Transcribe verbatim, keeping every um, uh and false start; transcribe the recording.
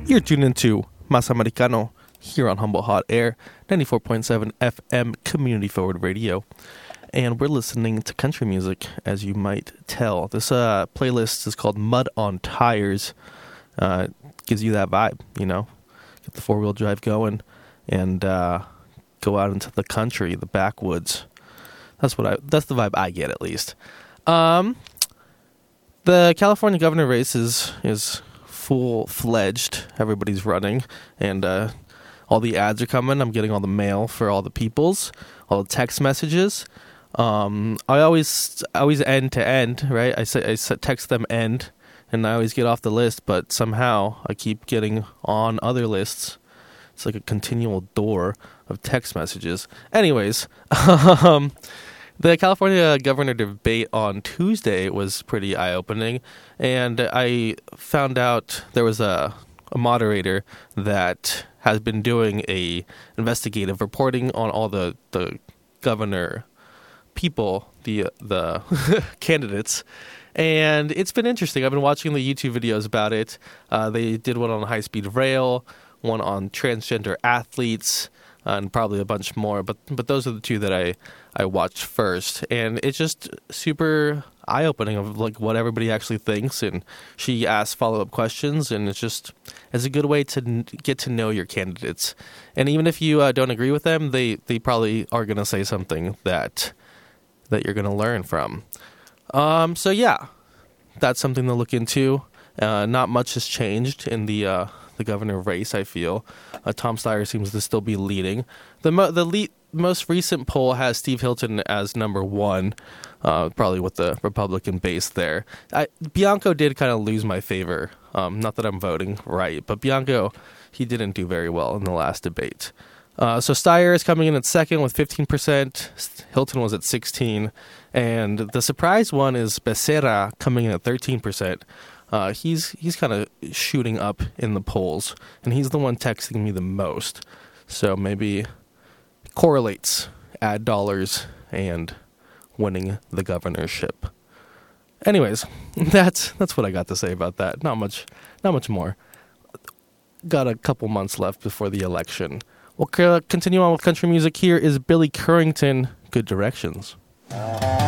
You're tuned into Mas Americano here on Humble Hot Air, ninety-four point seven F M Community Forward Radio. And we're listening to country music, as you might tell. This uh, playlist is called Mud on Tires. Uh, gives you that vibe, you know. Get the four-wheel drive going and uh, go out into the country, the backwoods. That's what I. That's the vibe I get, at least. Um, the California governor race is is full-fledged. Everybody's running, and uh, all the ads are coming. I'm getting all the mail for all the peoples, all the text messages. Um, I always I always end to end, right? I say I text them end, and I always get off the list, but somehow I keep getting on other lists. It's like a continual door of text messages. Anyways, um, the California governor debate on Tuesday was pretty eye-opening, and I found out there was a, a moderator that has been doing a investigative reporting on all the, the governor people, the the candidates, and it's been interesting. I've been watching the YouTube videos about it. Uh, they did one on high-speed rail, one on transgender athletes, uh, and probably a bunch more. But but those are the two that I, I watched first, and it's just super eye-opening of like what everybody actually thinks. And she asks follow-up questions, and it's just it's a good way to n- get to know your candidates. And even if you uh, don't agree with them, they they probably are going to say something that that you're going to learn from. Um, so yeah, that's something to look into. Uh, not much has changed in the uh, the governor race, I feel. Uh, Tom Steyer seems to still be leading. The mo- the le- most recent poll has Steve Hilton as number one, uh, probably with the Republican base there. I, Bianco did kind of lose my favor. Um, not that I'm voting right, but Bianco, he didn't do very well in the last debate. Uh, so Steyer is coming in at second with fifteen percent. Hilton was at sixteen. And the surprise one is Becerra coming in at thirteen percent. Uh, he's he's kind of shooting up in the polls, and he's the one texting me the most. So maybe correlates ad dollars and winning the governorship. Anyways, that's that's what I got to say about that. Not much, not much more. Got a couple months left before the election. We'll continue on with country music. Here is Billy Currington, Good Directions.